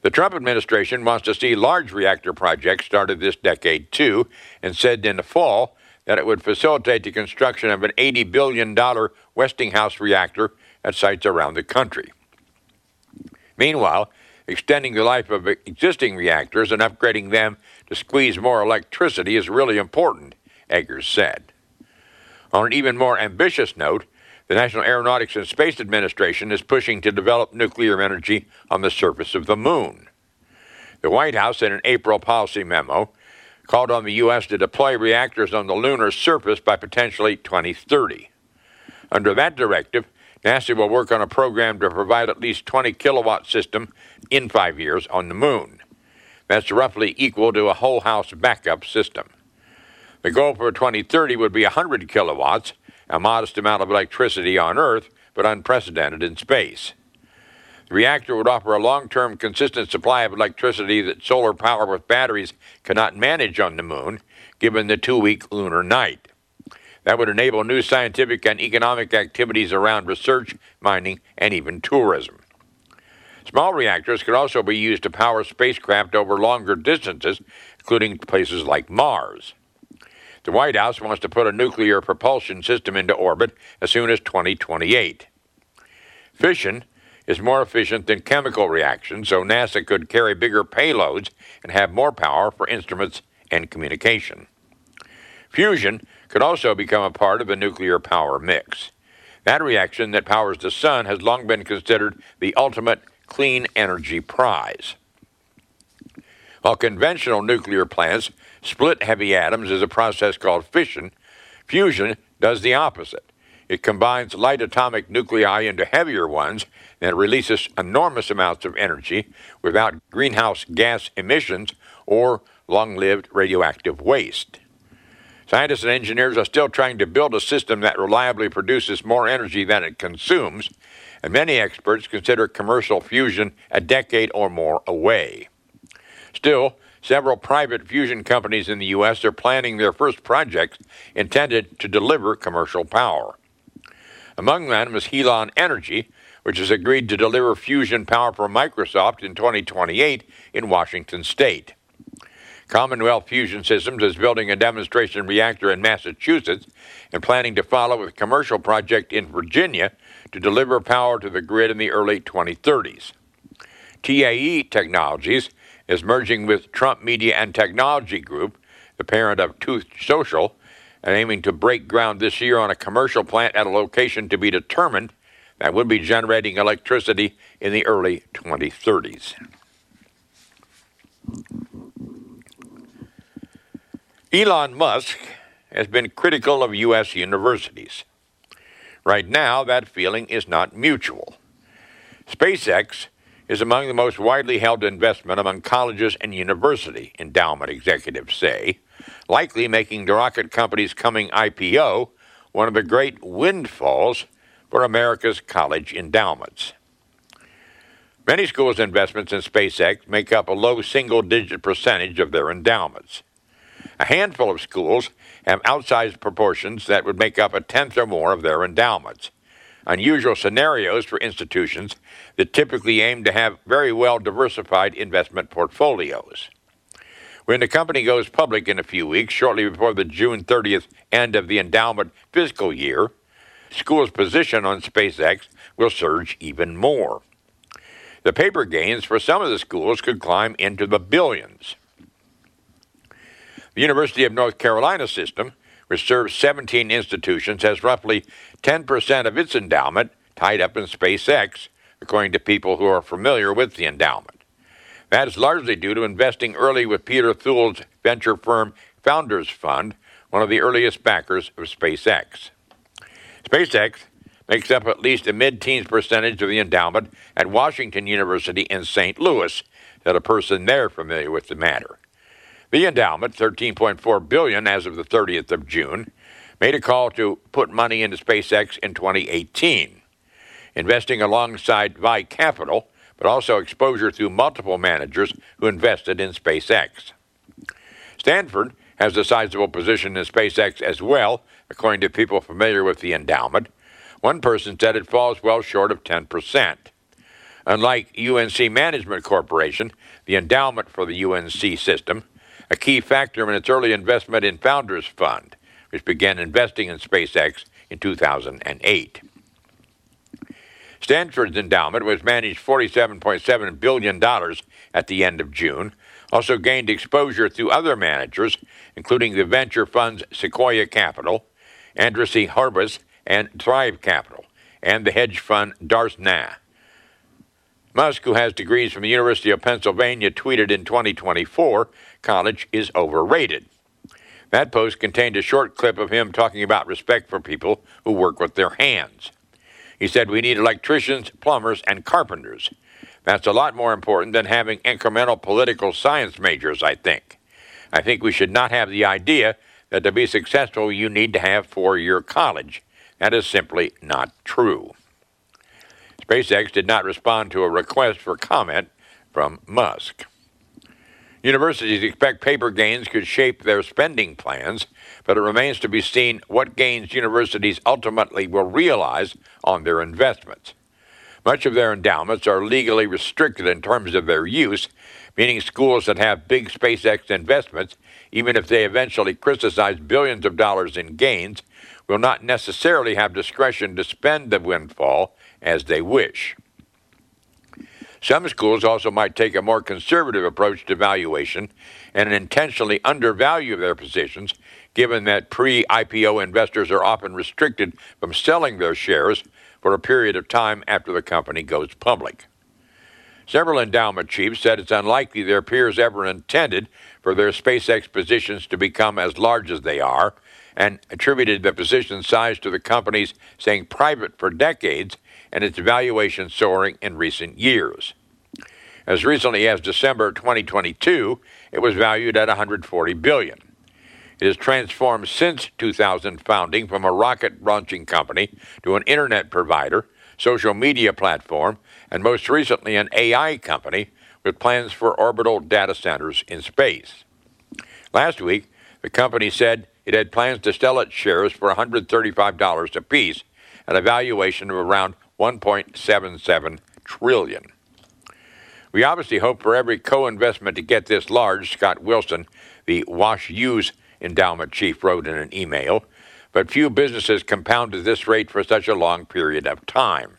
The Trump administration wants to see large reactor projects started this decade, too, and said in the fall that it would facilitate the construction of an $80 billion Westinghouse reactor at sites around the country. Meanwhile, extending the life of existing reactors and upgrading them to squeeze more electricity is really important, Eggers said. On an even more ambitious note, the National Aeronautics and Space Administration is pushing to develop nuclear energy on the surface of the moon. The White House, in an April policy memo, called on the U.S. to deploy reactors on the lunar surface by potentially 2030. Under that directive, NASA will work on a program to provide at least 20-kilowatt system in 5 years on the moon. That's roughly equal to a whole house backup system. The goal for 2030 would be 100 kilowatts, a modest amount of electricity on Earth, but unprecedented in space. The reactor would offer a long-term consistent supply of electricity that solar power with batteries cannot manage on the moon, given the 2-week lunar night. That would enable new scientific and economic activities around research, mining, and even tourism. Small reactors could also be used to power spacecraft over longer distances, including places like Mars. The White House wants to put a nuclear propulsion system into orbit as soon as 2028. Fission is more efficient than chemical reactions, so NASA could carry bigger payloads and have more power for instruments and communication. Fusion could also become a part of the nuclear power mix. That reaction that powers the sun has long been considered the ultimate clean energy prize. While conventional nuclear plants split heavy atoms as a process called fission, fusion does the opposite. It combines light atomic nuclei into heavier ones and releases enormous amounts of energy without greenhouse gas emissions or long-lived radioactive waste. Scientists and engineers are still trying to build a system that reliably produces more energy than it consumes, and many experts consider commercial fusion a decade or more away. Still, several private fusion companies in the U.S. are planning their first projects intended to deliver commercial power. Among them is Helon Energy, which has agreed to deliver fusion power for Microsoft in 2028 in Washington State. Commonwealth Fusion Systems is building a demonstration reactor in Massachusetts and planning to follow with a commercial project in Virginia to deliver power to the grid in the early 2030s. TAE Technologies is merging with Trump Media and Technology Group, the parent of Truth Social, and aiming to break ground this year on a commercial plant at a location to be determined that would be generating electricity in the early 2030s. Elon Musk has been critical of U.S. universities. Right now, that feeling is not mutual. SpaceX is among the most widely held investment among colleges and university, endowment executives say, likely making the rocket company's coming IPO one of the great windfalls for America's college endowments. Many schools' investments in SpaceX make up a low single-digit percentage of their endowments. A handful of schools have outsized proportions that would make up a tenth or more of their endowments. Unusual scenarios for institutions that typically aim to have very well diversified investment portfolios. When the company goes public in a few weeks, shortly before the June 30th end of the endowment fiscal year, schools' position on SpaceX will surge even more. The paper gains for some of the schools could climb into the billions. The University of North Carolina system, which serves 17 institutions, has roughly 10% of its endowment tied up in SpaceX, according to people who are familiar with the endowment. That is largely due to investing early with Peter Thiel's venture firm Founders Fund, one of the earliest backers of SpaceX. SpaceX makes up at least a mid-teens percentage of the endowment at Washington University in St. Louis, said a person there familiar with the matter. The endowment, $13.4 billion as of the 30th of June, made a call to put money into SpaceX in 2018, investing alongside Vi Capital, but also exposure through multiple managers who invested in SpaceX. Stanford has a sizable position in SpaceX as well, according to people familiar with the endowment. One person said it falls well short of 10%. Unlike UNC Management Corporation, the endowment for the UNC system, a key factor in its early investment in Founders Fund, which began investing in SpaceX in 2008. Stanford's endowment, which managed $47.7 billion at the end of June, also gained exposure through other managers, including the venture funds Sequoia Capital, Andreessen Horowitz, and Thrive Capital, and the hedge fund Darsna. Musk, who has degrees from the University of Pennsylvania, tweeted in 2024, "College is overrated." That post contained a short clip of him talking about respect for people who work with their hands. He said, "We need electricians, plumbers, and carpenters. That's a lot more important than having incremental political science majors, I think. I think we should not have the idea that to be successful you need to have four-year college. That is simply not true." SpaceX did not respond to a request for comment from Musk. Universities expect paper gains could shape their spending plans, but it remains to be seen what gains universities ultimately will realize on their investments. Much of their endowments are legally restricted in terms of their use, meaning schools that have big SpaceX investments, even if they eventually crystallize billions of dollars in gains, will not necessarily have discretion to spend the windfall as they wish. Some schools also might take a more conservative approach to valuation and intentionally undervalue their positions, given that pre-IPO investors are often restricted from selling their shares for a period of time after the company goes public. Several endowment chiefs said it's unlikely their peers ever intended for their SpaceX positions to become as large as they are, and attributed the position size to the company's staying private for decades and its valuation soaring in recent years. As recently as December 2022, it was valued at $140 billion. It has transformed since 2000 founding from a rocket launching company to an internet provider, social media platform, and most recently an AI company with plans for orbital data centers in space. Last week, the company said it had plans to sell its shares for $135 apiece at a valuation of around $1.77 trillion. We obviously hope for every co-investment to get this large, Scott Wilson, the WashU's endowment chief, wrote in an email, but few businesses compound at this rate for such a long period of time.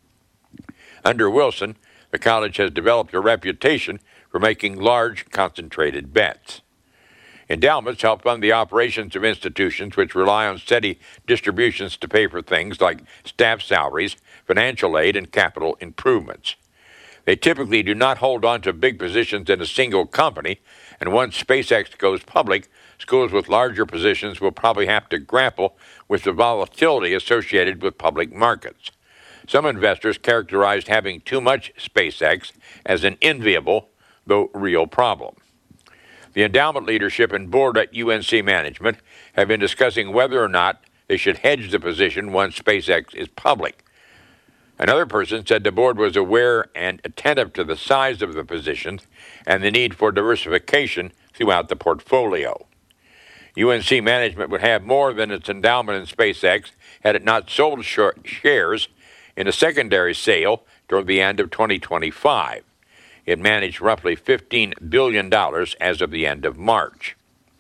Under Wilson, the college has developed a reputation for making large, concentrated bets. Endowments help fund the operations of institutions which rely on steady distributions to pay for things like staff salaries, financial aid, and capital improvements. They typically do not hold on to big positions in a single company, and once SpaceX goes public, schools with larger positions will probably have to grapple with the volatility associated with public markets. Some investors characterized having too much SpaceX as an enviable, though real problem. The endowment leadership and board at UNC Management have been discussing whether or not they should hedge the position once SpaceX is public. Another person said the board was aware and attentive to the size of the positions and the need for diversification throughout the portfolio. UNC Management would have more than its endowment in SpaceX had it not sold shares in a secondary sale toward the end of 2025. It managed roughly $15 billion as of the end of March.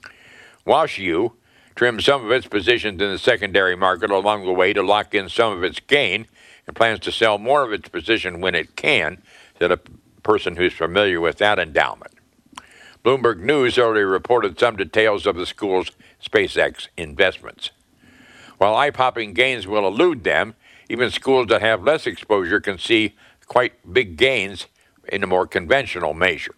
WashU trimmed some of its positions in the secondary market along the way to lock in some of its gain and plans to sell more of its position when it can, said a person who's familiar with that endowment. Bloomberg News already reported some details of the school's SpaceX investments. While eye-popping gains will elude them, even schools that have less exposure can see quite big gains in a more conventional measure.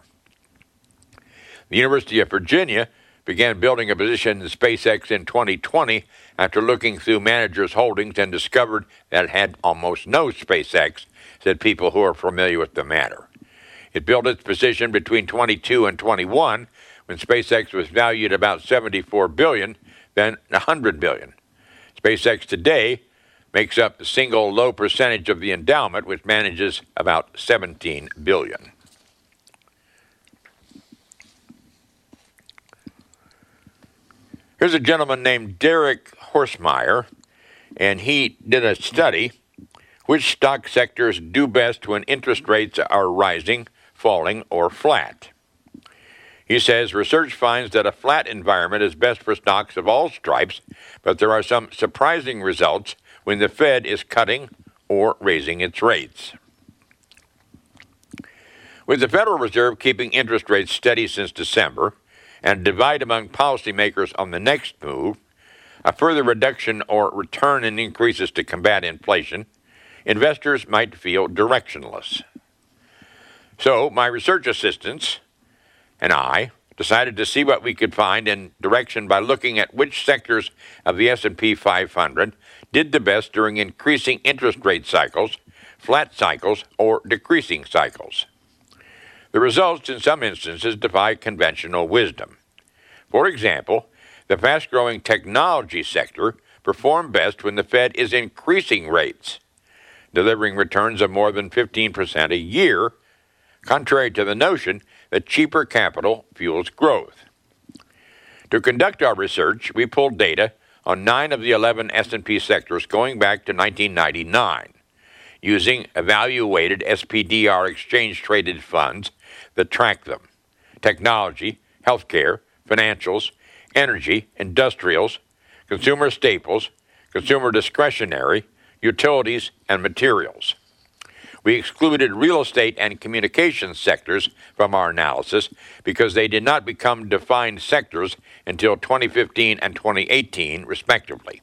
The University of Virginia began building a position in SpaceX in 2020 after looking through managers' holdings and discovered that it had almost no SpaceX, said people who are familiar with the matter. It built its position between 22 and 21 when SpaceX was valued about $74 billion, then $100 billion. SpaceX today makes up a single low percentage of the endowment, which manages about $17 billion. Here's a gentleman named Derek Horsemeyer, and he did a study Which stock sectors do best when interest rates are rising, falling, or flat? He says research finds that a flat environment is best for stocks of all stripes, but there are some surprising results when the Fed is cutting or raising its rates. With the Federal Reserve keeping interest rates steady since December and a divide among policymakers on the next move, a further reduction or return in increases to combat inflation, investors might feel directionless. So my research assistants and I decided to see what we could find in direction by looking at which sectors of the S&P 500 did the best during increasing interest rate cycles, flat cycles, or decreasing cycles. The results in some instances defy conventional wisdom. For example, the fast-growing technology sector performed best when the Fed is increasing rates, delivering returns of more than 15% a year, contrary to the notion that cheaper capital fuels growth. To conduct our research, we pulled data on 9 of the 11 S&P sectors going back to 1999, using evaluated SPDR exchange-traded funds that track them: technology, healthcare, financials, energy, industrials, consumer staples, consumer discretionary, utilities, and materials. We excluded real estate and communications sectors from our analysis because they did not become defined sectors until 2015 and 2018, respectively.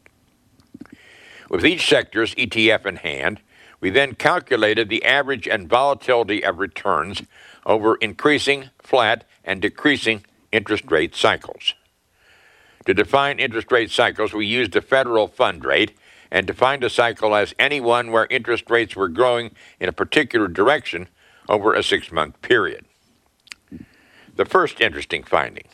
With each sector's ETF in hand, we then calculated the average and volatility of returns over increasing, flat, and decreasing interest rate cycles. To define interest rate cycles, we used the federal fund rate and defined a cycle as any one where interest rates were growing in a particular direction over a 6-month period. The first interesting finding: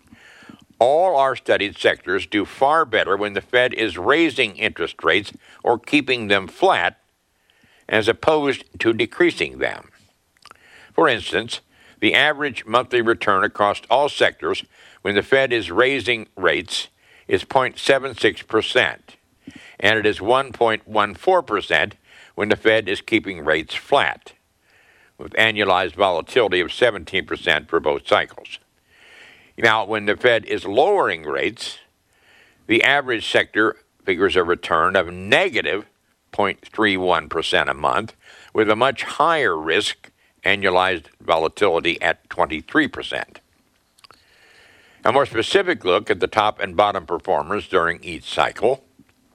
all our studied sectors do far better when the Fed is raising interest rates or keeping them flat, as opposed to decreasing them. For instance, the average monthly return across all sectors when the Fed is raising rates is 0.76%. And it is 1.14% when the Fed is keeping rates flat, with annualized volatility of 17% for both cycles. Now, when the Fed is lowering rates, the average sector figures a return of negative 0.31% a month, with a much higher risk annualized volatility at 23%. A more specific look at the top and bottom performers during each cycle.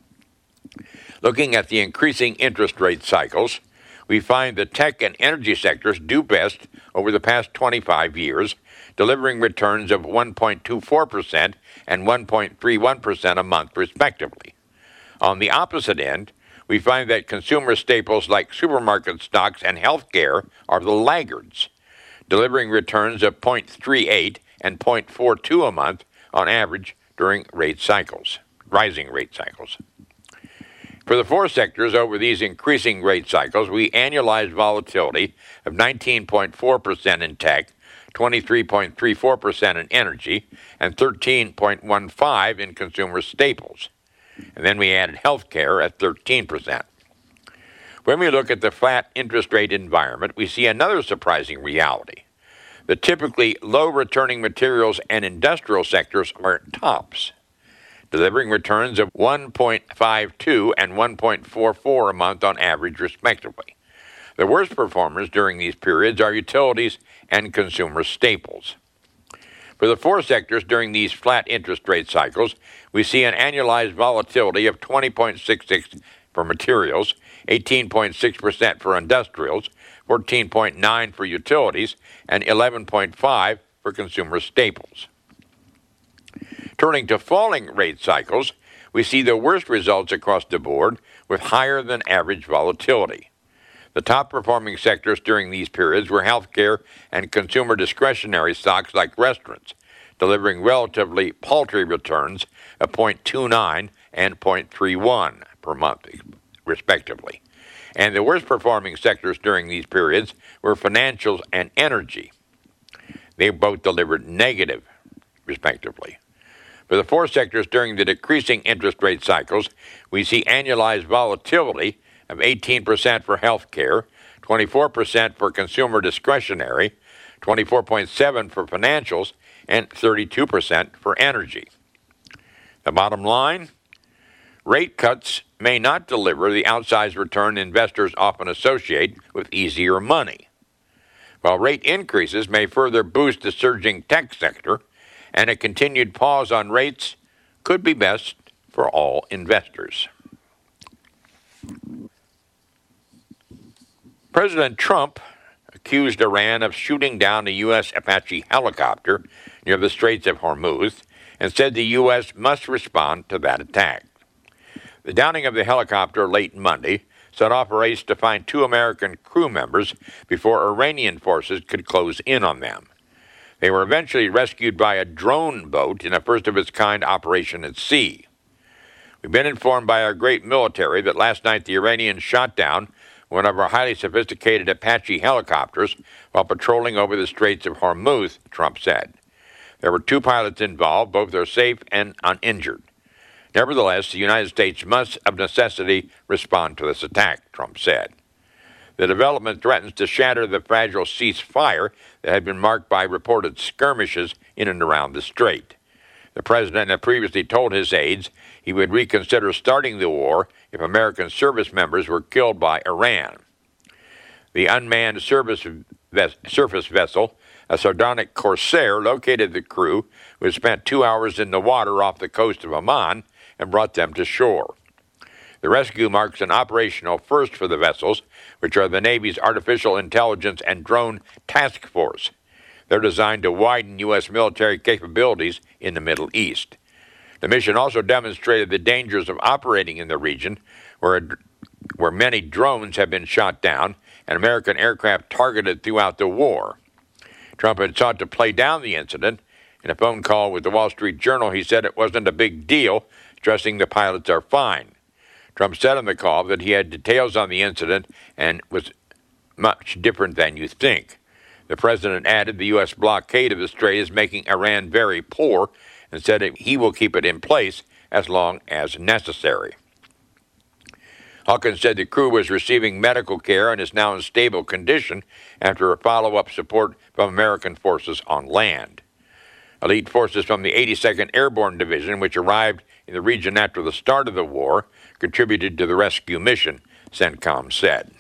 Looking at the increasing interest rate cycles, we find the tech and energy sectors do best over the past 25 years, delivering returns of 1.24% and 1.31% a month, respectively. On the opposite end, we find that consumer staples like supermarket stocks and healthcare are the laggards, delivering returns of 0.38 and 0.42 a month on average during rising rate cycles. For the 4 sectors over these increasing rate cycles, we annualized volatility of 19.4% in tech, 23.34% in energy, and 13.15% in consumer staples. And then we added healthcare at 13%. When we look at the flat interest rate environment, we see another surprising reality. The typically low-returning materials and industrial sectors are tops, delivering returns of 1.52 and 1.44 a month on average, respectively. The worst performers during these periods are utilities and consumer staples. For the 4 sectors during these flat interest rate cycles, we see an annualized volatility of 20.66 for materials, 18.6% for industrials, 14.9% for utilities, and 11.5% for consumer staples. Turning to falling rate cycles, we see the worst results across the board with higher than average volatility. The top performing sectors during these periods were healthcare and consumer discretionary stocks like restaurants, delivering relatively paltry returns of 0.29 and 0.31 per month, respectively. And the worst performing sectors during these periods were financials and energy. They both delivered negative, respectively. For the 4 sectors during the decreasing interest rate cycles, we see annualized volatility of 18% for health care, 24% for consumer discretionary, 24.7% for financials, and 32% for energy. The bottom line? Rate cuts may not deliver the outsized return investors often associate with easier money, while rate increases may further boost the surging tech sector, and a continued pause on rates could be best for all investors. President Trump accused Iran of shooting down a U.S. Apache helicopter near the Straits of Hormuz and said the U.S. must respond to that attack. The downing of the helicopter late Monday set off a race to find two American crew members before Iranian forces could close in on them. They were eventually rescued by a drone boat in a first-of-its-kind operation at sea. We've been informed by our great military that last night the Iranians shot down one of our highly sophisticated Apache helicopters while patrolling over the Straits of Hormuz, Trump said. There were two pilots involved, both are safe and uninjured. Nevertheless, the United States must, of necessity, respond to this attack, Trump said. The development threatens to shatter the fragile ceasefire that had been marked by reported skirmishes in and around the strait. The president had previously told his aides he would reconsider starting the war if American service members were killed by Iran. The unmanned surface vessel, a sardonic Corsair, located the crew, who had spent 2 hours in the water off the coast of Oman, and brought them to shore. The rescue marks an operational first for the vessels, which are the Navy's Artificial Intelligence and Drone Task Force. They're designed to widen U.S. military capabilities in the Middle East. The mission also demonstrated the dangers of operating in the region, where many drones have been shot down and American aircraft targeted throughout the war. Trump had sought to play down the incident. In a phone call with the Wall Street Journal, he said it wasn't a big deal, stressing the pilots are fine. Trump said on the call that he had details on the incident and was much different than you think. The president added the U.S. blockade of the strait is making Iran very poor and said he will keep it in place as long as necessary. Hawkins said the crew was receiving medical care and is now in stable condition after a follow-up support from American forces on land. Elite forces from the 82nd Airborne Division, which arrived in the region after the start of the war, contributed to the rescue mission, CENTCOM said.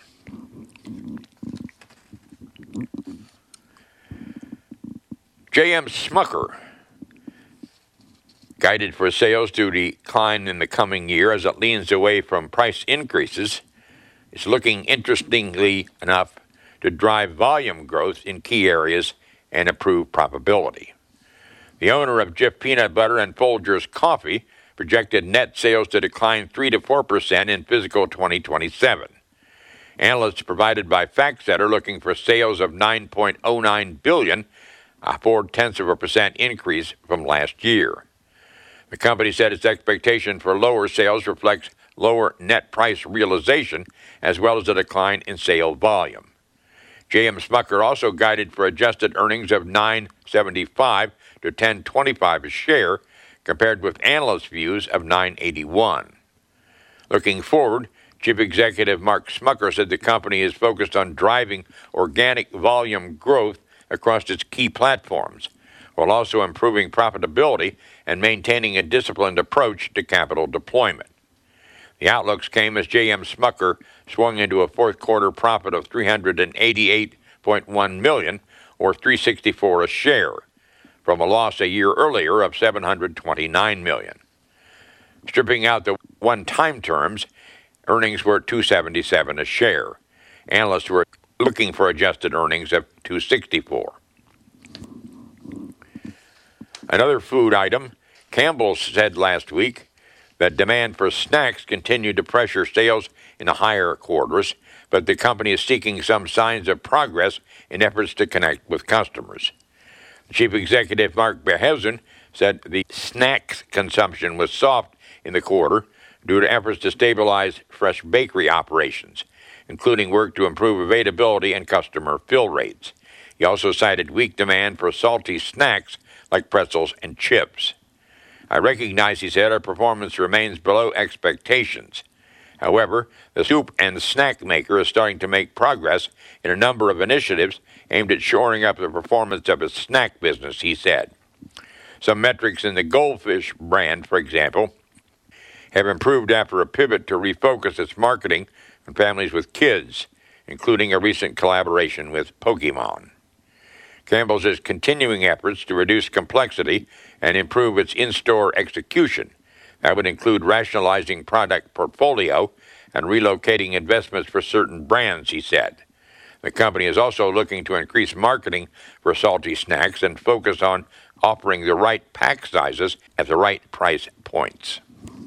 J.M. Smucker, guided for sales to decline in the coming year as it leans away from price increases, is looking interestingly enough to drive volume growth in key areas and improve profitability. The owner of Jif Peanut Butter and Folgers Coffee projected net sales to decline 3 to 4% in fiscal 2027. Analysts provided by FactSet are looking for sales of $9.09 billion, a 0.4% increase from last year. The company said its expectation for lower sales reflects lower net price realization as well as a decline in sale volume. J.M. Smucker also guided for adjusted earnings of $9.75 to $10.25 a share, compared with analyst views of $9.81. Looking forward, Chief Executive Mark Smucker said the company is focused on driving organic volume growth across its key platforms, while also improving profitability and maintaining a disciplined approach to capital deployment. The outlooks came as J.M. Smucker swung into a fourth quarter profit of $388.1 million, or $3.64 a share, from a loss a year earlier of $729 million. Stripping out the one-time terms, earnings were $2.77 a share. Analysts were looking for adjusted earnings of $2.64. Another food item, Campbell's said last week that demand for snacks continued to pressure sales in the higher quarters, but the company is seeking some signs of progress in efforts to connect with customers. Chief Executive Mark Behazen said the snacks consumption was soft in the quarter due to efforts to stabilize fresh bakery operations, including work to improve availability and customer fill rates. He also cited weak demand for salty snacks like pretzels and chips. I recognize, he said, our performance remains below expectations. However, the soup and snack maker is starting to make progress in a number of initiatives aimed at shoring up the performance of its snack business, he said. Some metrics in the Goldfish brand, for example, have improved after a pivot to refocus its marketing on families with kids, including a recent collaboration with Pokemon. Campbell's is continuing efforts to reduce complexity and improve its in-store execution. That would include rationalizing product portfolio and relocating investments for certain brands, he said. The company is also looking to increase marketing for salty snacks and focus on offering the right pack sizes at the right price points.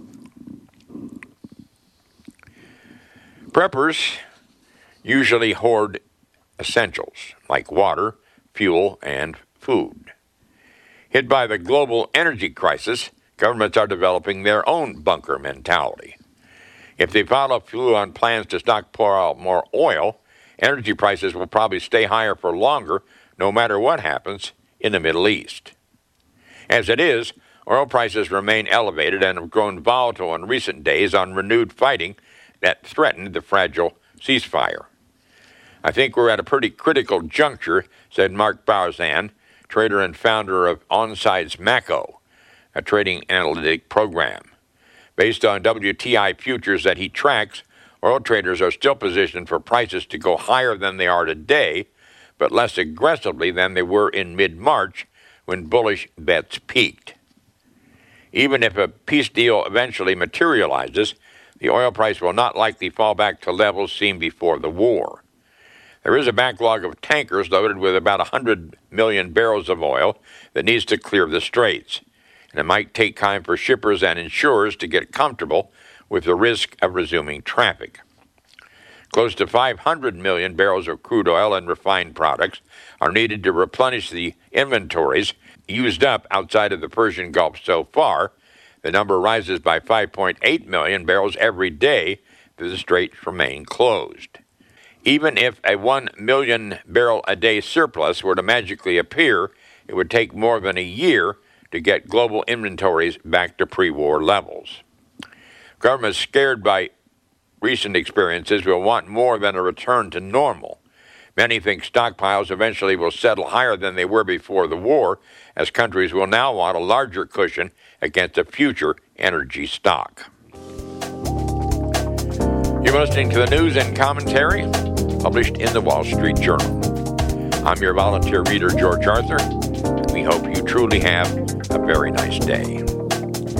Preppers usually hoard essentials like water, fuel, and food. Hit by the global energy crisis, governments are developing their own bunker mentality. If they follow through on plans to stockpile more oil, energy prices will probably stay higher for longer, no matter what happens in the Middle East. As it is, oil prices remain elevated and have grown volatile in recent days on renewed fighting that threatened the fragile ceasefire. I think we're at a pretty critical juncture, said Mark Barzan, trader and founder of OnSide's Mako, a trading analytic program. Based on WTI futures that he tracks, oil traders are still positioned for prices to go higher than they are today, but less aggressively than they were in mid-March when bullish bets peaked. Even if a peace deal eventually materializes, the oil price will not likely fall back to levels seen before the war. There is a backlog of tankers loaded with about 100 million barrels of oil that needs to clear the straits, and it might take time for shippers and insurers to get comfortable with the risk of resuming traffic. Close to 500 million barrels of crude oil and refined products are needed to replenish the inventories used up outside of the Persian Gulf so far. The number rises by 5.8 million barrels every day that the straits remain closed. Even if a 1 million barrel a day surplus were to magically appear, it would take more than a year to get global inventories back to pre-war levels. Governments scared by recent experiences will want more than a return to normal. Many think stockpiles eventually will settle higher than they were before the war, as countries will now want a larger cushion against a future energy stock. You're listening to the news and commentary published in the Wall Street Journal. I'm your volunteer reader, George Arthur. We hope you truly have a very nice day.